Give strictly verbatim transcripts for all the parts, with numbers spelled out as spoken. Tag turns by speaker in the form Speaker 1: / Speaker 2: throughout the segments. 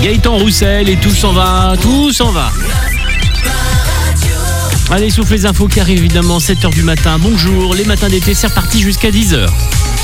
Speaker 1: Gaëtan Roussel et tout s'en va, tout s'en va. Allez, souffle les infos qui arrivent évidemment sept heures du matin. Bonjour, les matins d'été, c'est reparti jusqu'à dix heures.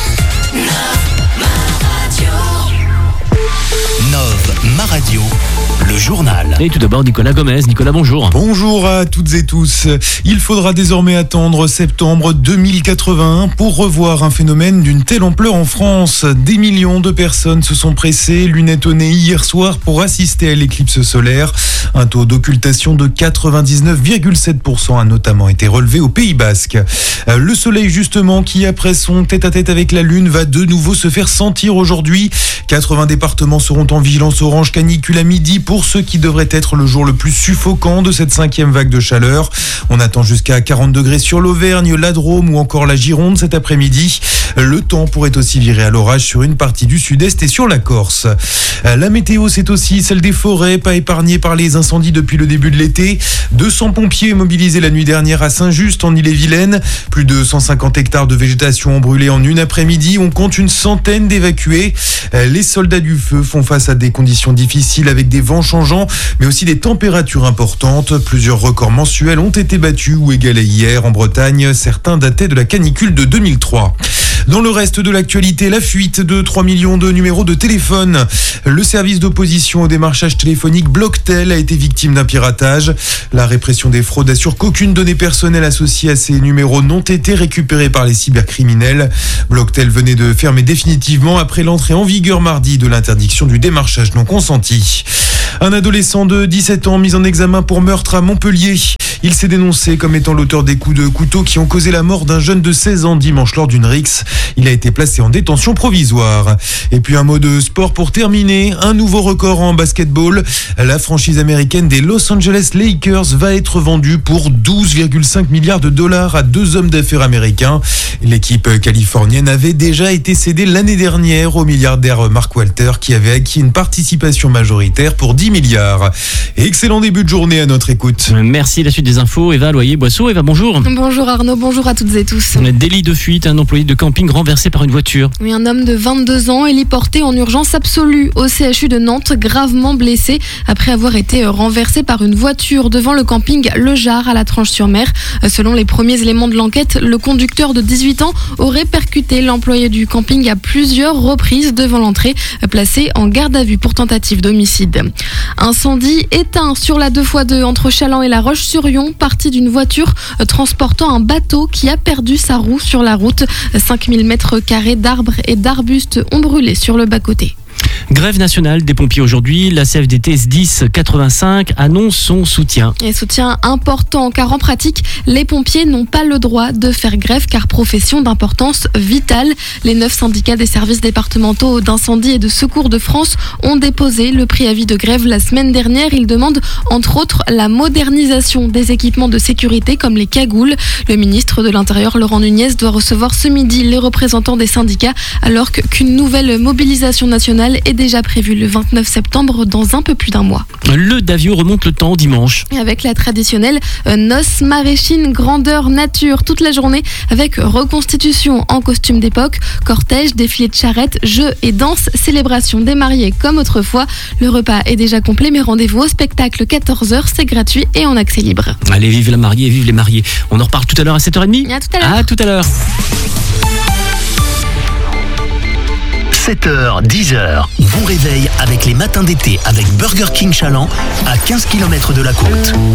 Speaker 2: Nove, ma radio, le journal.
Speaker 1: Et tout d'abord, Nicolas Gomez. Nicolas, bonjour.
Speaker 3: Bonjour à toutes et tous. Il faudra désormais attendre septembre deux mille quatre-vingt-un pour revoir un phénomène d'une telle ampleur en France. Des millions de personnes se sont pressées, lunettes au nez hier soir, pour assister à l'éclipse solaire. Un taux d'occultation de quatre-vingt-dix-neuf virgule sept pour cent a notamment été relevé au Pays Basque. Le soleil, justement, qui après son tête-à-tête avec la Lune, va de nouveau se faire sentir aujourd'hui. quatre-vingts départements seront en vigilance orange canicule à midi pour ce qui devrait être le jour le plus suffocant de cette cinquième vague de chaleur. On attend jusqu'à quarante degrés sur l'Auvergne, la Drôme ou encore la Gironde cet après-midi. Le temps pourrait aussi virer à l'orage sur une partie du sud-est et sur la Corse. La météo, c'est aussi celle des forêts, pas épargnées par les incendies depuis le début de l'été. deux cents pompiers mobilisés la nuit dernière à Saint-Just en Ille-et-Vilaine. Plus de cent cinquante hectares de végétation ont brûlé en une après-midi. On compte une centaine d'évacués. Les soldats du feu font face à des conditions difficiles avec des vents changeants, mais aussi des températures importantes. Plusieurs records mensuels ont été battus ou égalés hier en Bretagne. Certains dataient de la canicule de deux mille trois. Dans le reste de l'actualité, la fuite de trois millions de numéros de téléphone. Le service d'opposition au démarchage téléphonique Blocktel a été victime d'un piratage. La répression des fraudes assure qu'aucune donnée personnelle associée à ces numéros n'ont été récupérées par les cybercriminels. Blocktel venait de fermer définitivement après l'entrée en vigueur mardi de l'interdiction du démarchage non consenti. Un adolescent de dix-sept ans mis en examen pour meurtre à Montpellier. Il s'est dénoncé comme étant l'auteur des coups de couteau qui ont causé la mort d'un jeune de seize ans dimanche lors d'une rixe. Il a été placé en détention provisoire. Et puis un mot de sport pour terminer. Un nouveau record en basketball. La franchise américaine des Los Angeles Lakers va être vendue pour douze virgule cinq milliards de dollars à deux hommes d'affaires américains. L'équipe californienne avait déjà été cédée l'année dernière au milliardaire Mark Walter qui avait acquis une participation majoritaire pour dix milliards. Excellent début de journée à notre écoute.
Speaker 1: Merci. La suite des infos, Eva Loyer-Boisseau. Eva, bonjour.
Speaker 4: Bonjour Arnaud, bonjour à toutes et tous.
Speaker 1: Délit de fuite, un employé de camping renversé par une voiture.
Speaker 4: Oui, un homme de vingt-deux ans est porté en urgence absolue au C H U de Nantes, gravement blessé après avoir été renversé par une voiture devant le camping Le Jard à la Tranche-sur-Mer. Selon les premiers éléments de l'enquête, le conducteur de dix-huit ans aurait percuté l'employé du camping à plusieurs reprises devant l'entrée, placé en garde à vue pour tentative d'homicide. Incendie éteint sur la deux fois deux entre Chaland et La Roche-sur-Yon, partie d'une voiture transportant un bateau qui a perdu sa roue sur la route. cinq mille mètres carrés d'arbres et d'arbustes ont brûlé sur le bas-côté.
Speaker 1: Grève nationale des pompiers aujourd'hui. La C F D T S dix quatre-vingt-cinq annonce son soutien.
Speaker 4: Et soutien important car en pratique, les pompiers n'ont pas le droit de faire grève car profession d'importance vitale. Les neuf syndicats des services départementaux d'incendie et de secours de France ont déposé le préavis de grève la semaine dernière. Ils demandent entre autres la modernisation des équipements de sécurité comme les cagoules. Le ministre de l'Intérieur, Laurent Nunez, doit recevoir ce midi les représentants des syndicats alors qu'une nouvelle mobilisation nationale est déjà prévue le vingt-neuf septembre dans un peu plus d'un mois.
Speaker 1: Le Davio remonte le temps dimanche.
Speaker 4: Avec la traditionnelle noce maraîchine grandeur nature toute la journée avec reconstitution en costume d'époque, cortège, défilé de charrettes, jeux et danses, célébration des mariés comme autrefois. Le repas est déjà complet mais rendez-vous au spectacle quatorze heures, c'est gratuit et en accès libre.
Speaker 1: Allez, vive la mariée, vive les mariés. On en reparle tout à l'heure à sept heures trente.
Speaker 4: À tout à l'heure.
Speaker 1: À tout à l'heure.
Speaker 2: sept heures, dix heures, bon réveil avec les matins d'été avec Burger King Chaland à quinze kilomètres de la côte.